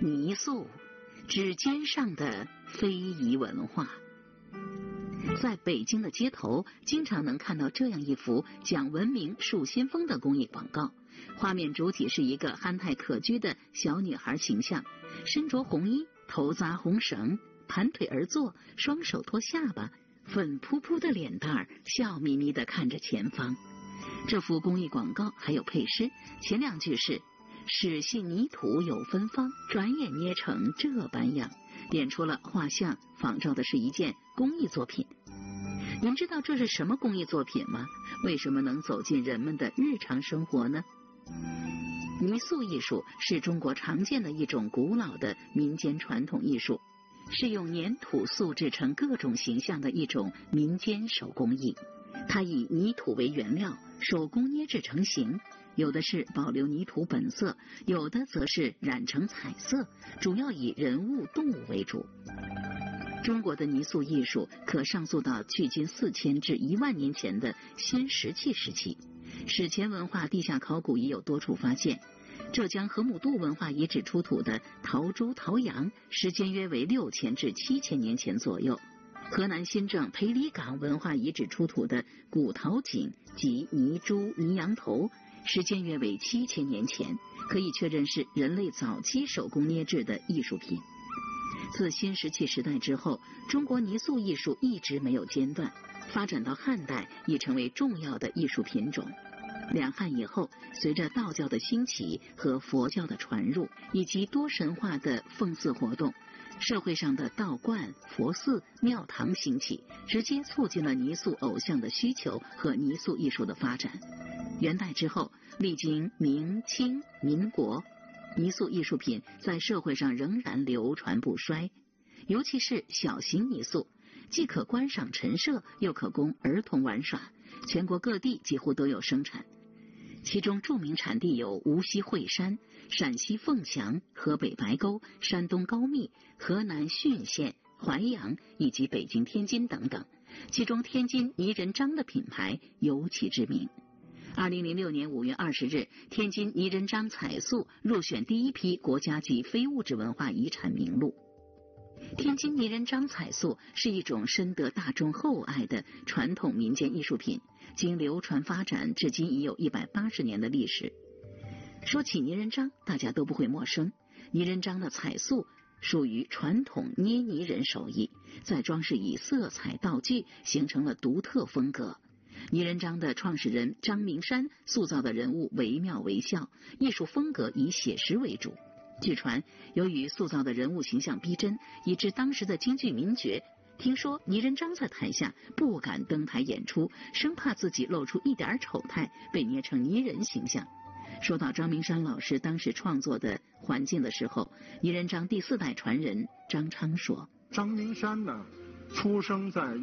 泥塑，指尖上的非遗文化。在北京的街头，经常能看到这样一幅讲文明树新风的公益广告。画面主体是一个憨态可掬的小女孩形象，身着红衣，头扎红绳，盘腿而坐，双手托下巴，粉扑扑的脸蛋儿，笑眯眯地看着前方。这幅公益广告还有配诗，前两句是始系泥土有芬芳，转眼捏成这般样，点出了画像仿照的是一件公益作品。您知道这是什么公益作品吗？为什么能走进人们的日常生活呢？泥塑艺术是中国常见的一种古老的民间传统艺术，是用粘土塑制成各种形象的一种民间手工艺。它以泥土为原料，手工捏制成型，有的是保留泥土本色，有的则是染成彩色，主要以人物、动物为主。中国的泥塑艺术可上溯到距今4000至1万年前的新石器时期，史前文化地下考古已有多处发现。浙江河姆渡文化遗址出土的陶猪、陶羊，时间约为6000至7000年前左右。河南新郑裴李岗文化遗址出土的古陶井及泥猪、泥羊头，时间约为7000年前，可以确认是人类早期手工捏制的艺术品。自新石器时代之后，中国泥塑艺术一直没有间断，发展到汉代已成为重要的艺术品种。两汉以后，随着道教的兴起和佛教的传入，以及多神话的奉祀活动，社会上的道观、佛寺、庙堂兴起，直接促进了泥塑偶像的需求和泥塑艺术的发展。元代之后，历经明清民国，泥塑艺术品在社会上仍然流传不衰，尤其是小型泥塑，既可观赏陈设，又可供儿童玩耍，全国各地几乎都有生产。其中著名产地有无锡惠山、陕西凤翔、河北白沟、山东高密、河南浚县、淮阳以及北京天津等等，其中天津泥人张的品牌尤其知名。2006年5月20日，天津泥人张彩塑入选第一批国家级非物质文化遗产名录。天津泥人张彩塑是一种深得大众厚爱的传统民间艺术品，经流传发展至今已有180年的历史。说起泥人张，大家都不会陌生。泥人张的彩塑属于传统捏泥人手艺，在装饰以色彩道具形成了独特风格。泥人张的创始人张明山塑造的人物惟妙惟肖，艺术风格以写实为主。据传，由于塑造的人物形象逼真，以致当时的京剧名角听说泥人张在台下不敢登台演出，生怕自己露出一点丑态，被捏成泥人形象。说到张明山老师当时创作的环境的时候，泥人张第4代传人张昌说， 张明山呢，出生在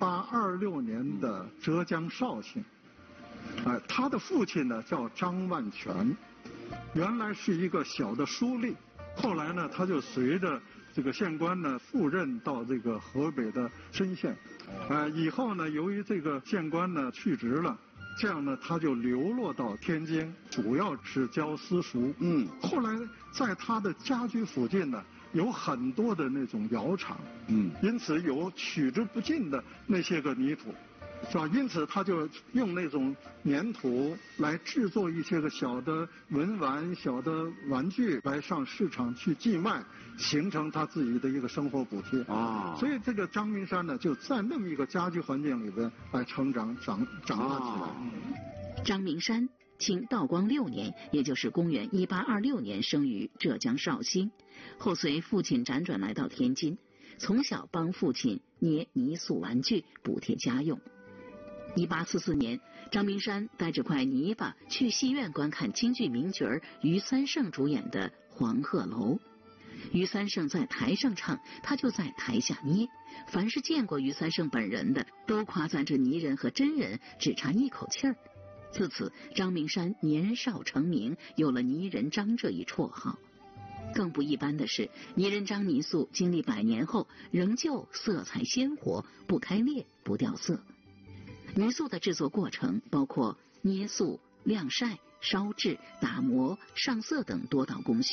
1826年的浙江绍兴，他的父亲呢叫张万全，原来是一个小的书吏，后来呢他就随着这个县官呢赴任到这个河北的深县，以后呢由于这个县官呢去职了，这样呢他就流落到天津，主要是教私塾。后来在他的家居附近呢有很多的那种窑厂，因此有取之不尽的那些个泥土，是吧？因此他就用那种粘土来制作一些个小的文玩、小的玩具，来上市场去寄卖，形成他自己的一个生活补贴啊。所以这个张明山呢，就在那么一个家居环境里边来长大起来。 张明山清道光6年，也就是公元1826年生于浙江绍兴，后随父亲辗转来到天津，从小帮父亲捏泥塑玩具补贴家用。1844年，张明山带着块泥巴去戏院观看京剧名角于三胜主演的《黄鹤楼》。于三胜在台上唱，他就在台下捏。凡是见过于三胜本人的，都夸赞这泥人和真人只差一口气儿。自此，张明山年少成名，有了泥人张这一绰号。更不一般的是，泥人张泥塑经历100年后，仍旧色彩鲜活，不开裂，不掉色。泥塑的制作过程包括捏塑、晾晒、烧制、打磨、上色等多道工序。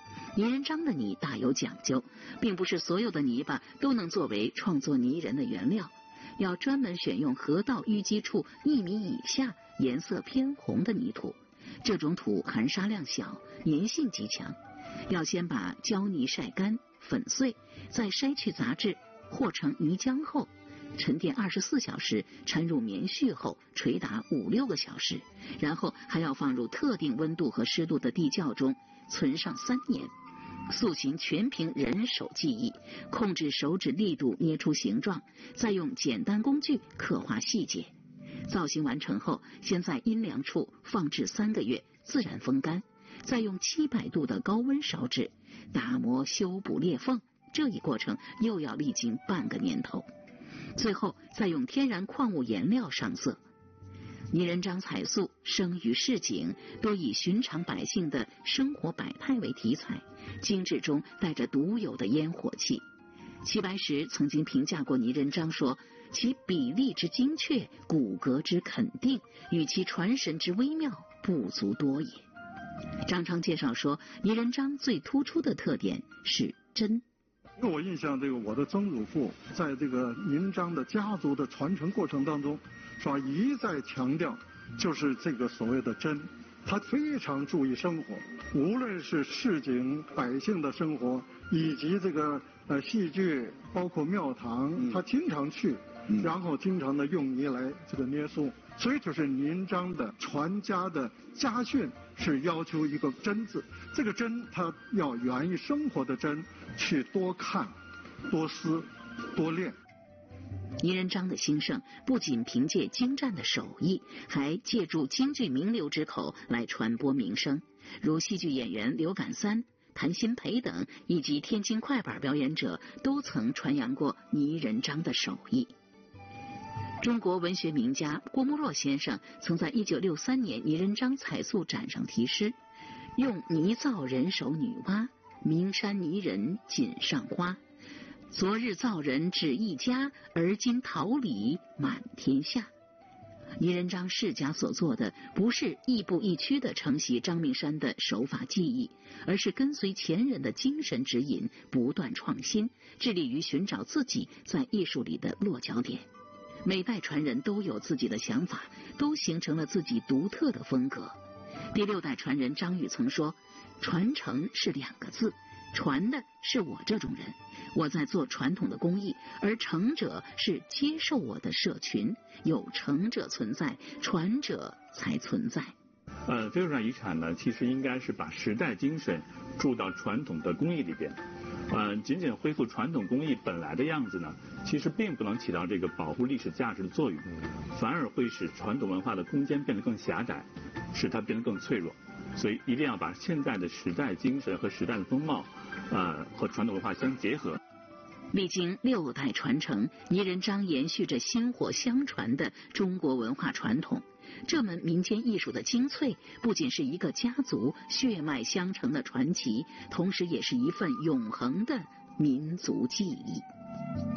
泥人张的泥大有讲究，并不是所有的泥巴都能作为创作泥人的原料，要专门选用河道淤积处1米以下、颜色偏红的泥土。这种土含沙量小，粘性极强。要先把胶泥晒干、粉碎，再筛去杂质，和成泥浆后，沉淀24小时，掺入棉絮后捶打5-6个小时，然后还要放入特定温度和湿度的地窖中存上3年。塑形全凭人手技艺，控制手指力度捏出形状，再用简单工具刻画细节。造型完成后，先在阴凉处放置3个月，自然风干，再用700度的高温烧制，打磨修补裂缝，这一过程又要历经半个年头。最后再用天然矿物颜料上色。泥人张彩塑生于市井，多以寻常百姓的生活百态为题材，精致中带着独有的烟火气。齐白石曾经评价过泥人张说，其比例之精确，骨骼之肯定，与其传神之微妙，不足多也。张昌介绍说，泥人张最突出的特点是真。 我印象，我的曾祖父在这个泥人张的家族的传承过程当中，是吧，一再强调就是这个所谓的真。他非常注意生活，无论是市井百姓的生活，以及这个戏剧，包括庙堂，他经常去，然后经常的用泥来这个捏塑。所以就是泥人张的传家的家训是要求一个真字，这个真它要源于生活的真，去多看、多思、多练。 泥人张的兴盛不仅凭借精湛的手艺，还借助京剧名流之口来传播名声，如戏剧演员刘感三、谭鑫培等，以及天津快板表演者都曾传扬过泥人张的手艺。中国文学名家郭沫若先生曾在1963年泥人张彩塑展上题诗：用泥造人手女娲，名山泥人锦上花。昨日造人只一家，而今桃李满天下。泥人张世家所做的不是亦步亦趋地承袭张明山的手法技艺，而是跟随前人的精神指引，不断创新，致力于寻找自己在艺术里的落脚点。每代传人都有自己的想法，都形成了自己独特的风格。第6代传人张宇曾说，传承是2个字，传的是我这种人，我在做传统的工艺，而承者是接受我的社群。有承者存在，传者才存在。 非物质遗产呢，其实应该是把时代精神注到传统的工艺里边。仅仅恢复传统工艺本来的样子呢，其实并不能起到这个保护历史价值的作用，反而会使传统文化的空间变得更狭窄，使它变得更脆弱。所以一定要把现在的时代精神和时代的风貌，和传统文化相结合。 历经6代传承，泥人张延续着薪火相传的中国文化传统。这门民间艺术的精粹，不仅是一个家族血脉相承的传奇，同时也是一份永恒的民族记忆。